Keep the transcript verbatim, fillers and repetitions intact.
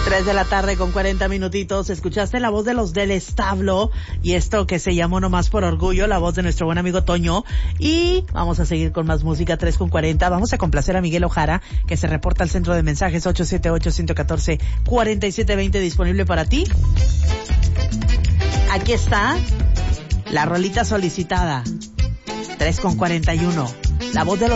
tres de la tarde con cuarenta minutitos. Escuchaste la voz de los del establo y esto que se llamó Nomás por Orgullo, la voz de nuestro buen amigo Toño. Y vamos a seguir con más música, tres con cuarenta. Vamos a complacer a Miguel Ojara, que se reporta al centro de mensajes ocho siete ocho, uno uno cuatro, cuatro siete dos cero, disponible para ti. Aquí está la rolita solicitada, tres con cuarenta y uno. La voz de los